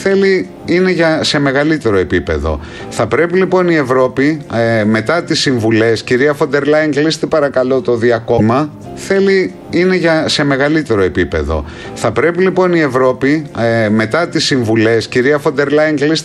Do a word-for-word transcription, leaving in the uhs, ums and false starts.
θέλει είναι για, σε μεγαλύτερο επίπεδο. Θα πρέπει λοιπόν η Ευρώπη ε, μετά τις συμβουλές, κυρία Φοντερ Λάιεν, κλείστε παρακαλώ το διακόμμα, θέλει είναι για, σε μεγαλύτερο επίπεδο. Θα πρέπει λοιπόν η Ευρώπη ε, μετά τις συμβουλές, κυρία Φοντερ Λάιεν, κλείστε